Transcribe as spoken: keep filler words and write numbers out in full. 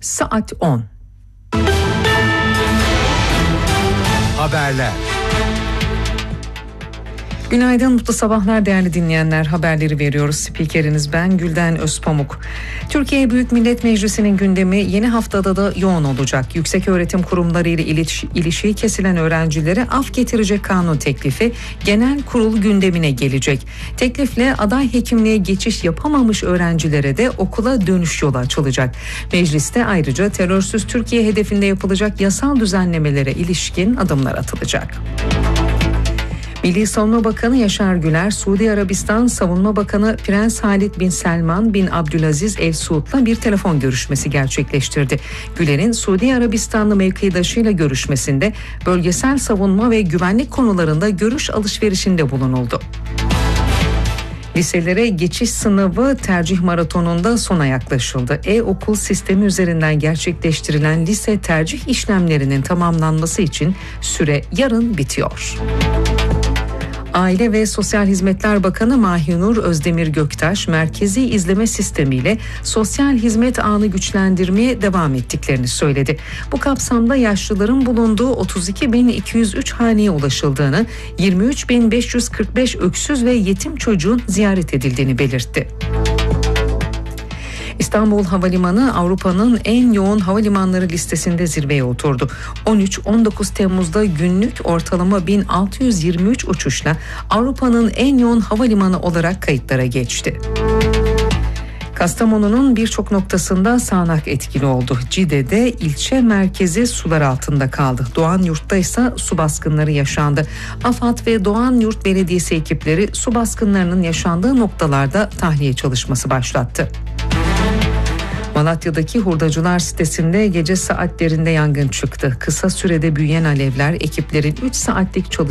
saat on. Haberler. Günaydın, mutlu sabahlar değerli dinleyenler. Haberleri veriyoruz. Spikeriniz ben Gülden Özpamuk. Türkiye Büyük Millet Meclisi'nin gündemi yeni haftada da yoğun olacak. Yükseköğretim kurumları ile iliş- ilişiği kesilen öğrencilere af getirecek kanun teklifi genel kurul gündemine gelecek. Teklifle aday hekimliğe geçiş yapamamış öğrencilere de okula dönüş yolu açılacak. Mecliste ayrıca terörsüz Türkiye hedefinde yapılacak yasal düzenlemelere ilişkin adımlar atılacak. Milli Savunma Bakanı Yaşar Güler, Suudi Arabistan Savunma Bakanı Prens Halid bin Selman bin Abdülaziz El Suud'la bir telefon görüşmesi gerçekleştirdi. Güler'in Suudi Arabistanlı mevkidaşıyla görüşmesinde bölgesel savunma ve güvenlik konularında görüş alışverişinde bulunuldu. Liselere geçiş sınavı tercih maratonunda sona yaklaşıldı. E-okul sistemi üzerinden gerçekleştirilen lise tercih işlemlerinin tamamlanması için süre yarın bitiyor. Aile ve Sosyal Hizmetler Bakanı Mahinur Özdemir Göktaş, merkezi izleme sistemiyle sosyal hizmet ağını güçlendirmeye devam ettiklerini söyledi. Bu kapsamda yaşlıların bulunduğu otuz iki bin iki yüz üç haneye ulaşıldığını, yirmi üç bin beş yüz kırk beş öksüz ve yetim çocuğun ziyaret edildiğini belirtti. İstanbul Havalimanı Avrupa'nın en yoğun havalimanları listesinde zirveye oturdu. on üç on dokuz Temmuz'da günlük ortalama bin altı yüz yirmi üç uçuşla Avrupa'nın en yoğun havalimanı olarak kayıtlara geçti. Kastamonu'nun birçok noktasında sağanak etkili oldu. Cide'de ilçe merkezi sular altında kaldı. Doğanyurt'ta ise su baskınları yaşandı. AFAD ve Doğanyurt Belediyesi ekipleri su baskınlarının yaşandığı noktalarda tahliye çalışması başlattı. Malatya'daki hurdacılar sitesinde gece saatlerinde yangın çıktı. Kısa sürede büyüyen alevler ekiplerin üç saatlik çalışmasıyla